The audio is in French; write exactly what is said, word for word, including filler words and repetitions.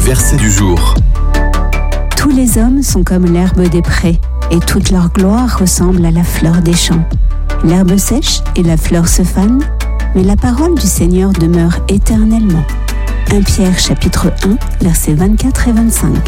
verset du jour. Tous les hommes sont comme l'herbe des prés, et toute leur gloire ressemble à la fleur des champs. L'herbe sèche et la fleur se fanent, mais la parole du Seigneur demeure éternellement. premier Pierre chapitre un, versets vingt-quatre et vingt-cinq.